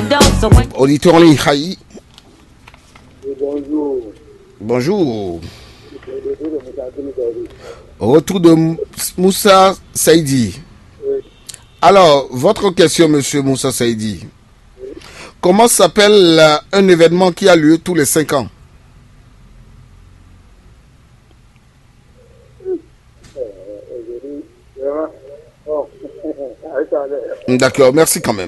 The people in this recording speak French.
Auditeur en ligne, Haï. Bonjour. Bonjour. Retour de Moussa Saïdi. Alors, votre question, monsieur Moussa Saïdi. Comment s'appelle un événement qui a lieu tous les 5 ans? D'accord, merci quand même.